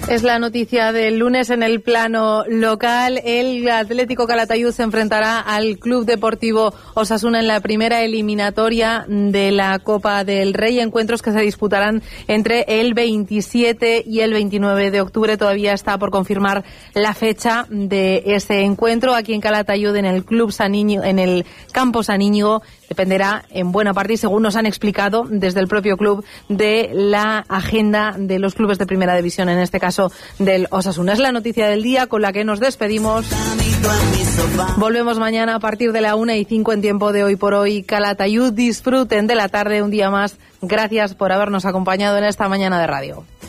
Es la noticia del lunes en el plano local. El Atlético Calatayud se enfrentará al Club Deportivo Osasuna en la primera eliminatoria de la Copa del Rey. Encuentros que se disputarán entre el 27 y el 29 de octubre. Todavía está por confirmar la fecha de ese encuentro. Aquí en Calatayud, en el Club San Íñigo, en el Campo San Íñigo, dependerá en buena parte, y según nos han explicado desde el propio club, de la agenda de los clubes de primera división, en este caso del Osasuna. Es la noticia del día con la que nos despedimos. Volvemos mañana a partir de la 1:05 en tiempo de Hoy por Hoy Calatayud. Disfruten de la tarde un día más. Gracias por habernos acompañado en esta mañana de radio.